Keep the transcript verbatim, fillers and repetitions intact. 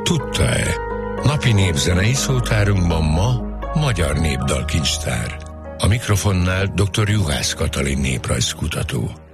tudta-e? Napi népzenei szótárunkban ma Magyar Népdalkincstár. A mikrofonnál dr. Juhász Katalin néprajzkutató.